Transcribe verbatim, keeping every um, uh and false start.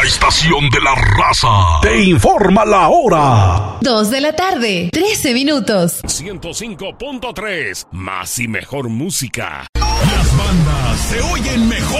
La estación de la raza te informa la hora. Dos de la tarde, trece minutos. ciento cinco punto tres, más y mejor música. Las bandas se oyen mejor